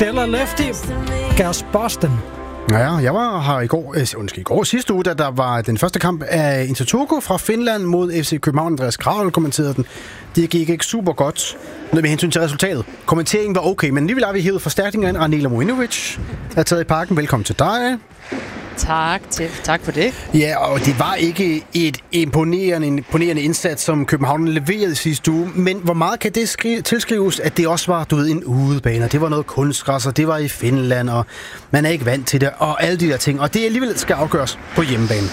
Stella Lefty, Gas Boston. Ja, jeg var her i går sidste uge, da der var den første kamp af Intertoto fra Finland mod FC København. Andreas Kravl kommenterede den. Det gik ikke super godt med hensyn til resultatet. Kommenteringen var okay, men alligevel har vi hævet forstærkningen. Ranila Mojinovic er taget i parken. Velkommen til dig. Tak for det. Ja, og det var ikke et imponerende indsats, som København leverede sidste uge. Men hvor meget kan det tilskrives, at det også var en udebane? Det var noget kunstgræs, og det var i Finland, og man er ikke vant til det, og alle de der ting. Og det alligevel skal afgøres på hjemmebane.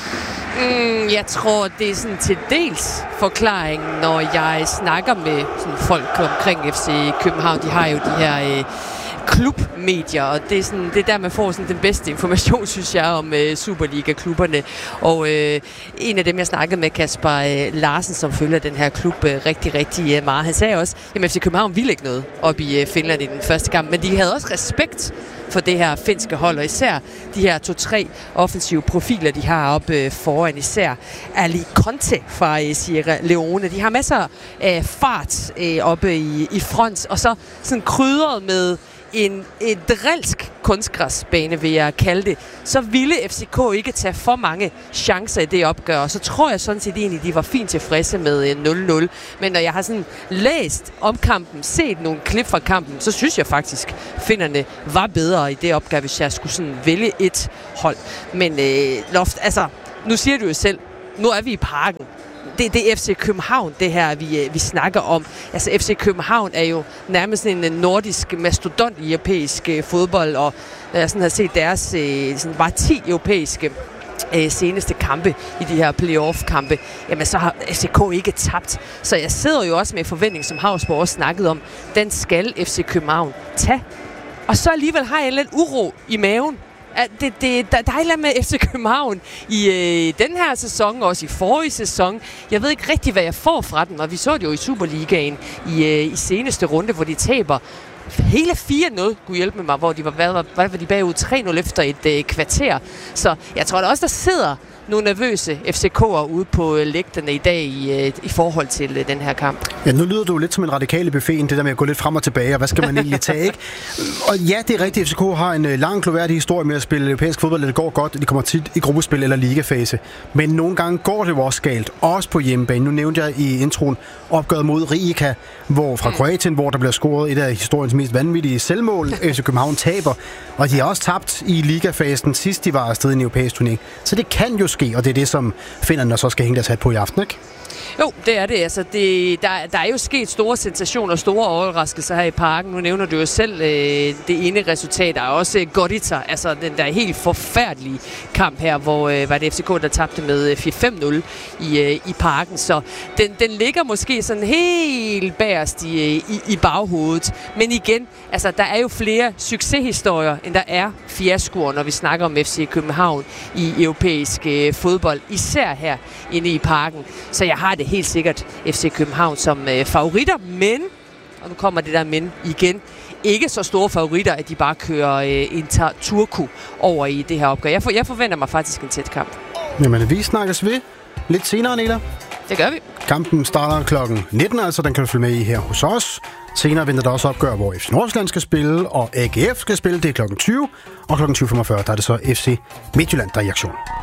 Jeg tror, det er sådan til dels forklaringen, når jeg snakker med sådan folk omkring FC København. De har jo de her klubmedier, og det er sådan, det er der, man får sådan den bedste information, synes jeg, om Superliga-klubberne. Og en af dem, jeg snakkede med, Kasper Larsen, som følger den her klub rigtig, rigtig meget, han sagde også, at FC København ville ikke noget op i Finland i den første kamp, men de havde også respekt for det her finske hold, og især de her 2-3 offensive profiler, de har oppe foran, især Ali Conte fra Sierra Leone. De har masser af fart oppe i front, og så sådan krydret med en drilsk kunstgræsbane, vil jeg kalde det, så ville FCK ikke tage for mange chancer i det opgør, og så tror jeg sådan set egentlig, de var fint tilfredse med 0-0. Men når jeg har sådan læst om kampen, set nogle klip fra kampen, så synes jeg faktisk, finderne var bedre i det opgør, hvis jeg skulle sådan vælge et hold. Men Loft, altså, nu siger du jo selv, nu er vi i parken. Det er FC København, det her, vi snakker om. Altså, FC København er jo nærmest en nordisk mastodont i europæisk fodbold, og når jeg sådan har set deres sådan bare 10 europæiske seneste kampe i de her playoff-kampe, jamen så har FCK ikke tabt. Så jeg sidder jo også med forventning, som Havsborg også snakket om, den skal FC København tage. Og så alligevel har jeg lidt uro i maven. Der er et eller andet med FC København i den her sæson, også i forrige sæson. Jeg ved ikke rigtig, hvad jeg får fra dem, og vi så det jo i Superligaen i seneste runde, hvor de taber hele 4-0, kunne hjælpe mig, hvor de var de bagud 3-0 efter et kvarter. Så jeg tror, der også der sidder nogle nervøse FCK'ere ude på lægterne i dag i forhold til den her kamp. Ja, nu lyder du lidt som en radikal i buffeten, det der med at gå lidt frem og tilbage, og hvad skal man egentlig tage, ikke? Og ja, det er rigtigt, FCK har en lang, gloværdig historie med at spille europæisk fodbold, det går godt, de kommer tit i gruppespil eller ligafase. Men nogle gange går det jo også galt, også på hjemmebane. Nu nævnte jeg i introen opgøret mod Rijeka, hvor fra Kroatien, hvor der bliver scoret et af historiens mest vanvittige selvmål. FC København taber, og de har også tabt i ligafasen sidst de var afsted i en europæisk turnering. Så det kan jo ske, og det er det, som finnerne så skal hænge deres hat på i aften, ikke? Jo, det er det. Altså, der er jo sket store sensationer og store overraskelser her i parken. Nu nævner du jo selv det ene resultat. Der er også Gorica, altså den der helt forfærdelige kamp her, hvor var det FCK, der tabte med 4-5-0 i parken. Så den ligger måske sådan helt bagerst i baghovedet. Men igen, altså, der er jo flere succeshistorier, end der er fiaskoer, når vi snakker om FC København i europæisk fodbold. Især her inde i parken. Så jeg har det helt sikkert FC København som favoritter, men, og nu kommer det der men igen, ikke så store favoritter, at de bare kører Inter Turku over i det her opgør. Jeg forventer mig faktisk en tæt kamp. Jamen, vi snakkes ved lidt senere, Nela. Det gør vi. Kampen starter klokken 19, altså den kan du følge med i her hos os. Senere venter der også opgør, hvor FC Nordsjælland skal spille, og AGF skal spille. Det er klokken 20, og klokken 20.45, der er det så FC Midtjylland, der er i aktion.